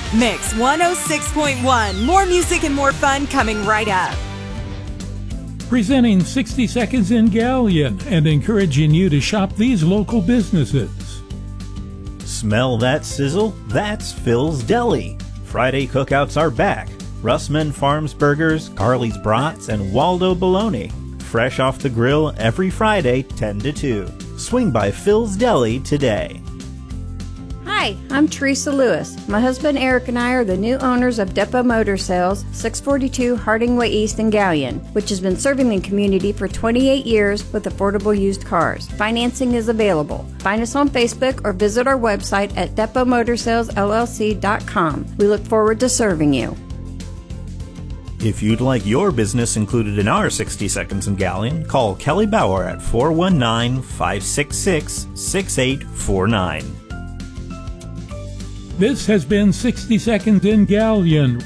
Mix 106.1. More music and more fun coming right up. Presenting 60 Seconds in Galleon and encouraging you to shop these local businesses. Smell that sizzle? That's Phil's Deli. Friday cookouts are back. Russman Farms Burgers, Carly's Brats, and Waldo Bologna. Fresh off the grill every Friday, 10 to 2. Swing by Phil's Deli today. Hi, I'm Teresa Lewis. My husband Eric and I are the new owners of Depot Motor Sales, 642 Hardingway East in Galleon, which has been serving the community for 28 years with affordable used cars. Financing is available. Find us on Facebook or visit our website at depotmotorsalesllc.com. We look forward to serving you. If you'd like your business included in our 60 Seconds in Galleon, call Kelly Bauer at 419-566-6849. This has been 60 Seconds in Galleon.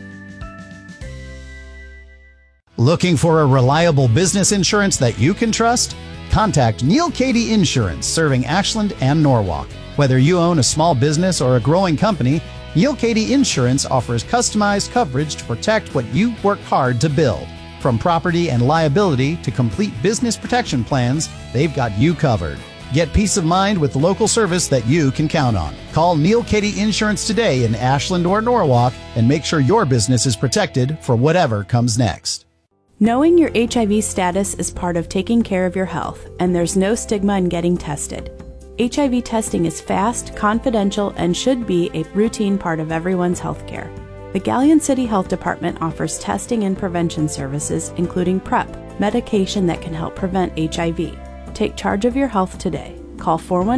Looking for a reliable business insurance that you can trust? Contact Neil Cady Insurance, serving Ashland and Norwalk. Whether you own a small business or a growing company, Neil Cady Insurance offers customized coverage to protect what you work hard to build. From property and liability to complete business protection plans, they've got you covered. Get peace of mind with local service that you can count on. Call Neil Cady Insurance today in Ashland or Norwalk and make sure your business is protected for whatever comes next. Knowing your HIV status is part of taking care of your health, and there's no stigma in getting tested. HIV testing is fast, confidential, and should be a routine part of everyone's health care. The Galleon City Health Department offers testing and prevention services, including PrEP, medication that can help prevent HIV. Take charge of your health today. Call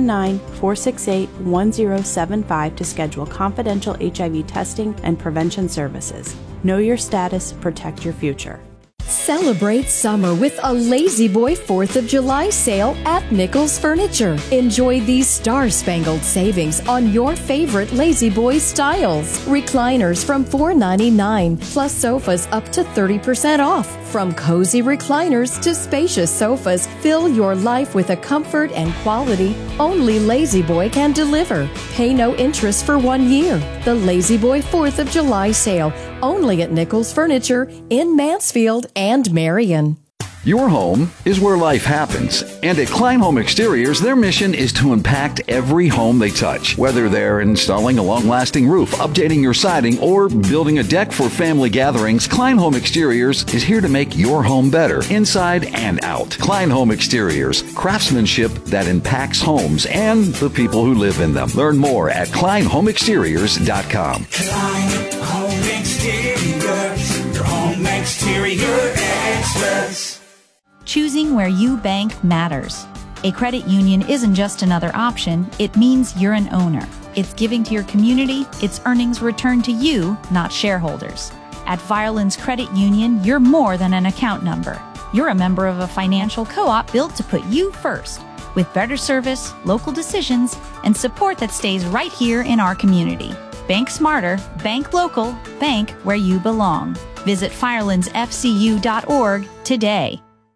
419-468-1075 to schedule confidential HIV testing and prevention services. Know your status, protect your future. Celebrate summer with a Lazy Boy 4th of July sale at Nichols Furniture. Enjoy these star-spangled savings on your favorite Lazy Boy styles. Recliners from $4.99, plus sofas up to 30% off. From cozy recliners to spacious sofas, fill your life with a comfort and quality only Lazy Boy can deliver. Pay no interest for 1 year. The Lazy Boy 4th of July sale, only at Nichols Furniture in Mansfield and Marion. Your home is where life happens, and at Klein Home Exteriors, their mission is to impact every home they touch. Whether they're installing a long-lasting roof, updating your siding, or building a deck for family gatherings, Klein Home Exteriors is here to make your home better, inside and out. Klein Home Exteriors, craftsmanship that impacts homes and the people who live in them. Learn more at KleinHomeExteriors.com. Klein Home Exteriors, your home exterior experts. Choosing where you bank matters. A credit union isn't just another option, it means you're an owner. It's giving to your community, its earnings return to you, not shareholders. At Firelands Credit Union, you're more than an account number. You're a member of a financial co-op built to put you first, with better service, local decisions, and support that stays right here in our community. Bank smarter, bank local, bank where you belong. Visit firelandsfcu.org today.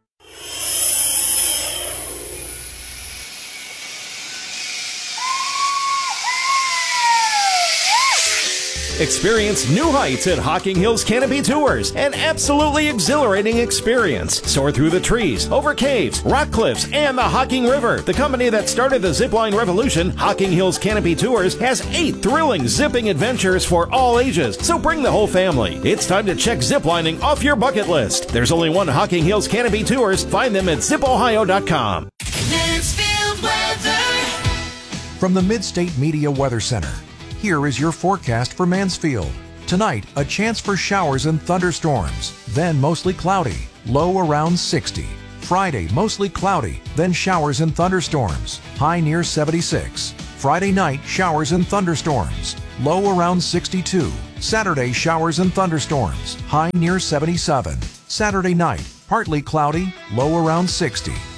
Experience new heights at Hocking Hills Canopy Tours, an absolutely exhilarating experience. Soar through the trees, over caves, rock cliffs, and the Hocking River. The company that started the zipline revolution, Hocking Hills Canopy Tours, has 8 thrilling zipping adventures for all ages, so bring the whole family. It's time to check ziplining off your bucket list. There's only one Hocking Hills Canopy Tours. Find them at zipohio.com. Mansfield weather. From the Midstate Media Weather Center, here is your forecast for Mansfield. Tonight, a chance for showers and thunderstorms, then mostly cloudy, low around 60. Friday, mostly cloudy, then showers and thunderstorms, high near 76. Friday night, showers and thunderstorms, low around 62. Saturday, showers and thunderstorms, high near 77. Saturday night, partly cloudy, low around 60.